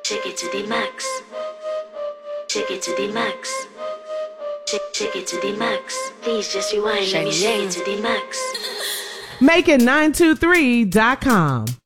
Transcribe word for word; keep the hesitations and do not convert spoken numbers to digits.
Take it to the max. Take it to the max. Take, take it to the max. Please just rewind. Let me shake it to the max. Make it nine two three dot com.